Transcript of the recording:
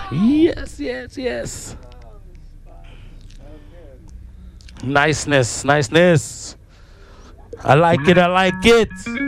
Yes, yes, yes. Niceness, niceness. I like it, I like it.